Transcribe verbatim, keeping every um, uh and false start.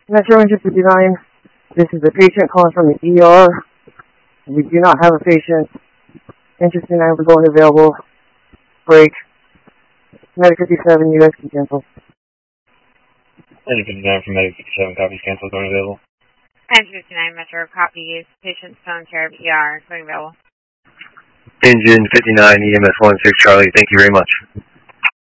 Metro Engine fifty-nine, this is a patient calling from the E R. We do not have a patient. Engine fifty-nine was only available. Break. Medic fifty-seven, U S can cancel. Engine fifty-nine from Medic fifty-seven, copies cancel, going available. Engine fifty-nine, Metro, copies. Patient's phone care of E R, going available. Engine fifty-nine, E M S one six Charlie, thank you very much.